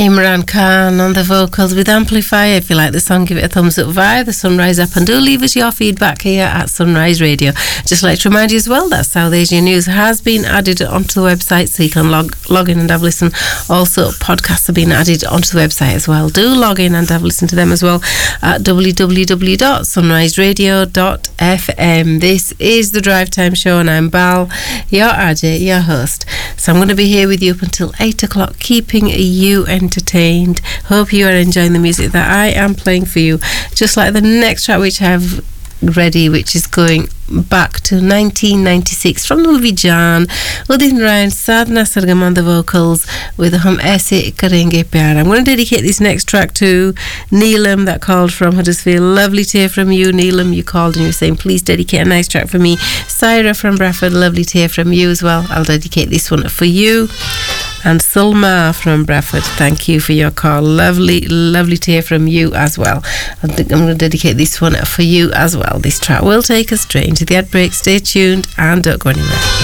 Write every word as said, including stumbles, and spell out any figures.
Imran Khan on the vocals with Amplifier. If you like the song, give it a thumbs up via the Sunrise app, and do leave us your feedback here at Sunrise Radio. Just like to remind you as well that South Asian News has been added onto the website, so you can log log in and have a listen. Also, podcasts have been added onto the website as well. Do log in and have a listen to them as well at w w w dot sunrise radio dot f m. This is the Drive Time Show, and I'm Bal, your R J, your host. So I'm going to be here with you up until eight o'clock, keeping you entertained. Hope you are enjoying the music that I am playing for you. Just like the next track which I have ready, which is going back to nineteen ninety-six from the movie Jaan. Udit Narayan, Sadhana Sargam on the vocals with Hum Aise Karenge Pyar. I'm going to dedicate this next track to Neelam, that called from Huddersfield. Lovely to hear from you, Neelam. You called and you were saying please dedicate a nice track for me. Syra from Bradford, lovely to hear from you as well. I'll dedicate this one for you. And Sulma from Bradford, thank you for your call. Lovely, lovely to hear from you as well. I think I'm going to dedicate this one for you as well. This track will take us straight into the ad break. Stay tuned and don't go anywhere.